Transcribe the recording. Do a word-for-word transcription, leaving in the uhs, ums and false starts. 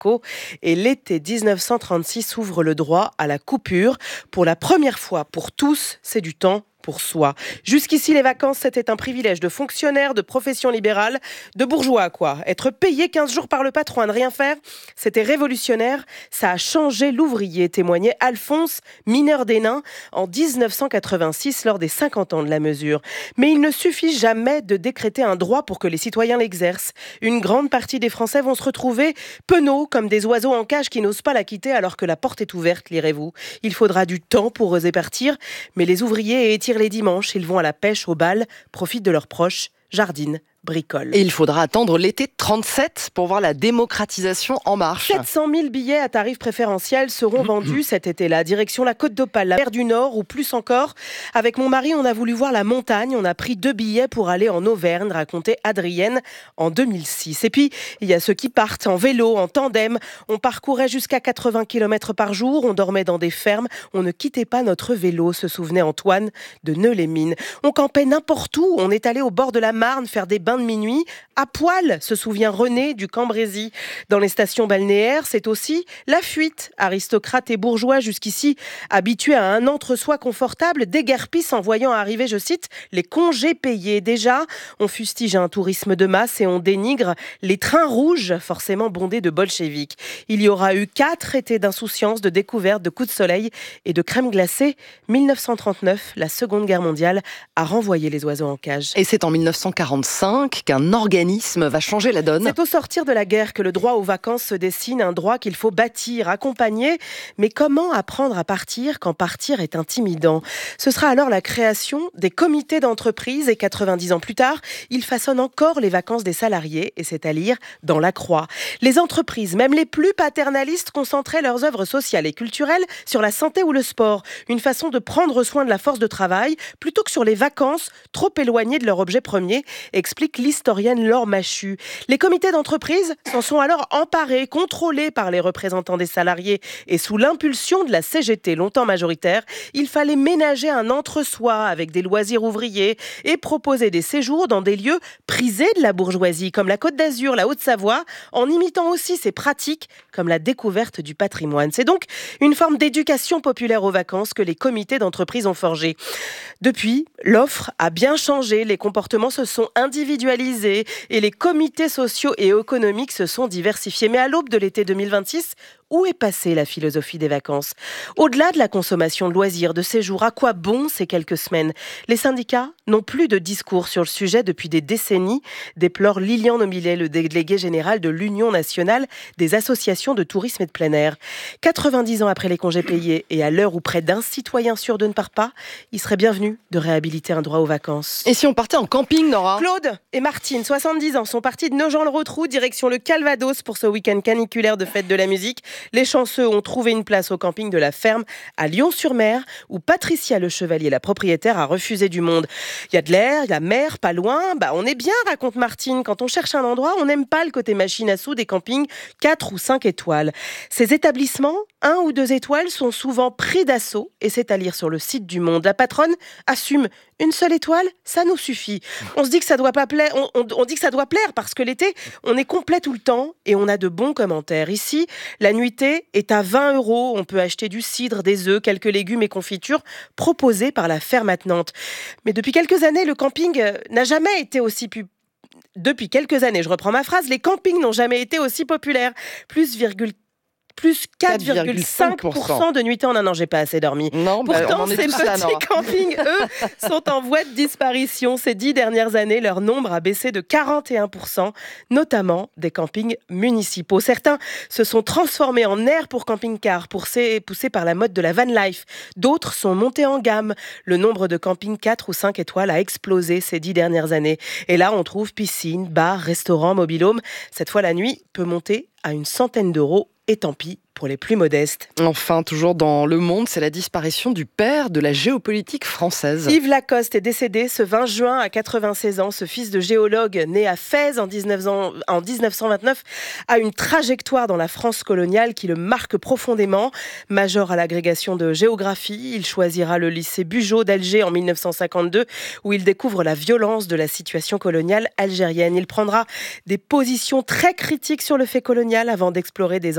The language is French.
Marco. Et l'été dix-neuf cent trente-six ouvre le droit à la coupure. Pour la première fois, pour tous, c'est du temps pour soi. Jusqu'ici, les vacances, c'était un privilège de fonctionnaires, de profession libérale, de bourgeois, quoi. Être payé quinze jours par le patron à ne rien faire, c'était révolutionnaire. Ça a changé l'ouvrier, témoignait Alphonse, mineur des Nains, en dix-neuf cent quatre-vingt-six, lors des cinquante ans de la mesure. Mais il ne suffit jamais de décréter un droit pour que les citoyens l'exercent. Une grande partie des Français vont se retrouver penauds, comme des oiseaux en cage qui n'osent pas la quitter alors que la porte est ouverte, lirez-vous. Il faudra du temps pour oser partir, mais les ouvriers étirent les dimanches, ils vont à la pêche, au bal, profitent de leurs proches, jardinent, bricolent. Et il faudra attendre l'été trente-sept pour voir la démocratisation en marche. sept cent mille billets à tarif préférentiel seront vendus cet été-là, direction la Côte d'Opale, la mer du Nord ou plus encore. Avec mon mari, on a voulu voir la montagne, on a pris deux billets pour aller en Auvergne, racontait Adrienne en deux mille six. Et puis, il y a ceux qui partent en vélo, en tandem. On parcourait jusqu'à quatre-vingts kilomètres par jour, on dormait dans des fermes, on ne quittait pas notre vélo, se souvenait Antoine de Neu-les-Mines. On campait n'importe où, on est allé au bord de la Marne faire des bains de minuit, à poil, se souvient René du Cambrésis. Dans les stations balnéaires, c'est aussi la fuite. Aristocrates et bourgeois jusqu'ici habitués à un entre-soi confortable déguerpissent en voyant arriver, je cite, les congés payés. Déjà, on fustige un tourisme de masse et on dénigre les trains rouges, forcément bondés de bolcheviks. Il y aura eu quatre étés d'insouciance, de découverte, de coups de soleil et de crème glacée. dix-neuf cent trente-neuf, la Seconde Guerre mondiale a renvoyé les oiseaux en cage. Et c'est en dix-neuf cent quarante-cinq qu'un organisme va changer la donne. C'est au sortir de la guerre que le droit aux vacances se dessine, un droit qu'il faut bâtir, accompagner. Mais comment apprendre à partir quand partir est intimidant ? Ce sera alors la création des comités d'entreprise et quatre-vingt-dix ans plus tard, ils façonnent encore les vacances des salariés et c'est à lire dans La Croix. Les entreprises, même les plus paternalistes, concentraient leurs œuvres sociales et culturelles sur la santé ou le sport. Une façon de prendre soin de la force de travail plutôt que sur les vacances trop éloignées de leur objet premier, explique l'historienne Laure Machu. Les comités d'entreprise s'en sont alors emparés, contrôlés par les représentants des salariés et sous l'impulsion de la C G T, longtemps majoritaire, il fallait ménager un entre-soi avec des loisirs ouvriers et proposer des séjours dans des lieux prisés de la bourgeoisie, comme la Côte d'Azur, la Haute-Savoie, en imitant aussi ces pratiques comme la découverte du patrimoine. C'est donc une forme d'éducation populaire aux vacances que les comités d'entreprise ont forgé. Depuis, l'offre a bien changé, les comportements se sont individualisés et les comités sociaux et économiques se sont diversifiés. Mais à l'aube de l'été deux mille vingt-six, où est passée la philosophie des vacances ? Au-delà de la consommation de loisirs, de séjours, à quoi bon ces quelques semaines ? Les syndicats n'ont plus de discours sur le sujet depuis des décennies, déplore Lilian Nomilet, le délégué général de l'Union nationale des associations de tourisme et de plein air. quatre-vingt-dix ans après les congés payés et à l'heure où près d'un citoyen sur deux ne part pas, il serait bienvenu de réhabiliter un droit aux vacances. Et si on partait en camping, Nora ? Claude et Martine, soixante-dix ans, sont partis de Nogent-le-Rotrou, direction le Calvados pour ce week-end caniculaire de fête de la musique. Les chanceux ont trouvé une place au camping de la Ferme à Lyon-sur-Mer, où Patricia Le Chevalier, la propriétaire, a refusé du monde. Il y a de l'air, il y a mer, pas loin. Bah, on est bien, raconte Martine. Quand on cherche un endroit, on n'aime pas le côté machine à sous des campings quatre ou cinq étoiles. Ces établissements, un ou deux étoiles, sont souvent pris d'assaut, et c'est à lire sur le site du Monde. La patronne assume une seule étoile, ça nous suffit. On se dit que ça doit pas plaire, on, on, on dit que ça doit plaire parce que l'été, on est complet tout le temps et on a de bons commentaires. Ici, la nuitée est à vingt euros. On peut acheter du cidre, des œufs, quelques légumes et confitures proposés par la Ferme à Nantes. Mais depuis quelques années, le camping n'a jamais été aussi pu... Depuis quelques années, je reprends ma phrase, les campings n'ont jamais été aussi populaires. Plus virgule Plus quatre virgule cinq pour cent de nuitées en un an. J'ai pas assez dormi. Non, bah, Pourtant, on en est ces tous là, petits Nora. campings, eux, sont en voie de disparition. Ces dix dernières années, leur nombre a baissé de quarante et un pour cent, notamment des campings municipaux. Certains se sont transformés en aires pour camping-car, poussés, poussés par la mode de la van life. D'autres sont montés en gamme. Le nombre de campings quatre ou cinq étoiles a explosé ces dix dernières années. Et là, on trouve piscine, bar, restaurant, mobil-home. Cette fois, la nuit peut monter à une centaine d'euros. Et tant pis pour les plus modestes. Enfin, toujours dans Le Monde, c'est la disparition du père de la géopolitique française. Yves Lacoste est décédé ce vingt juin à quatre-vingt-seize ans. Ce fils de géologue, né à Fès en dix-neuf cent vingt-neuf, a une trajectoire dans la France coloniale qui le marque profondément. Major à l'agrégation de géographie, il choisira le lycée Bugeaud d'Alger en mille neuf cent cinquante-deux, où il découvre la violence de la situation coloniale algérienne. Il prendra des positions très critiques sur le fait colonial avant d'explorer des